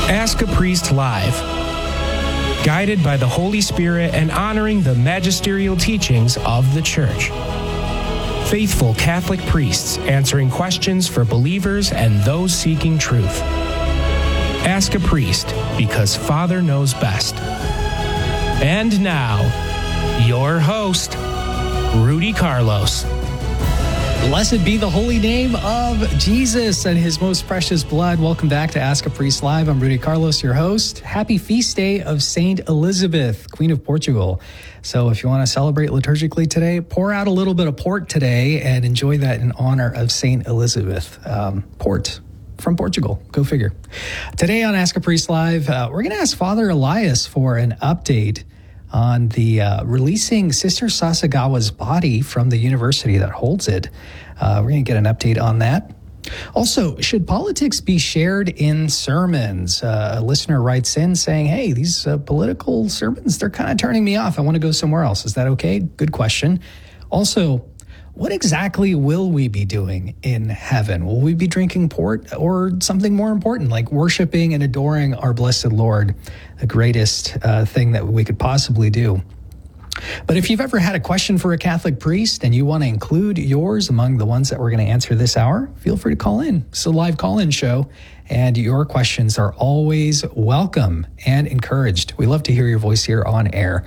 Ask a Priest Live. Guided by the Holy Spirit and honoring the magisterial teachings of the Church. Faithful Catholic priests answering questions for believers and those seeking truth. Ask a Priest, because Father knows best. And now, your host, Rudy Carlos. Blessed be the holy name of Jesus and his most precious blood. Welcome back to Ask a Priest Live. I'm Rudy Carlos, your host. Happy feast day of Saint Elizabeth, Queen of Portugal. So if you want to celebrate liturgically today, pour out a little bit of port today and enjoy that in honor of Saint Elizabeth. Port from Portugal. Go figure. Today on Ask a Priest Live, we're going to ask Father Elias for an update on the releasing Sister Sasagawa's body from the university that holds it. We're going to get an update on that. Also, should politics be shared in sermons? A listener writes in saying, hey, these political sermons, they're kind of turning me off. I want to go somewhere else. Is that okay? Good question. Also, what exactly will we be doing in heaven? Will we be drinking port or something more important, like worshiping and adoring our blessed Lord, the greatest thing that we could possibly do? But if you've ever had a question for a Catholic priest and you want to include yours among the ones that we're going to answer this hour, feel free to call in. It's a live call-in show, and your questions are always welcome and encouraged. We love to hear your voice here on air.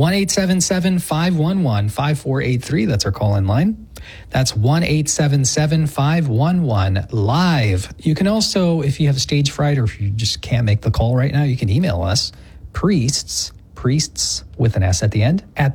1-877-511-5483. That's our call-in line. That's 1-877-511-LIVE. You can also, if you have stage fright or if you just can't make the call right now, you can email us, priests with an S at the end, at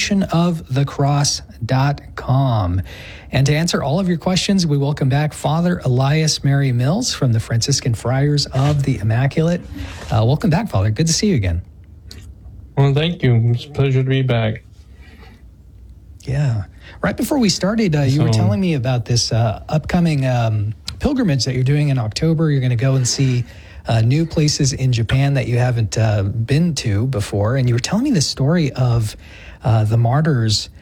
thestationofthecross.com. And to answer all of your questions, we welcome back Father Elias Mary Mills from the Franciscan Friars of the Immaculate. Welcome back, Father. Good to see you again. Well, thank you. It's a pleasure to be back. Yeah. Right before we started, you were telling me about this upcoming pilgrimage that you're doing in October. You're going to go and see new places in Japan that you haven't been to before. And you were telling me the story of the martyrs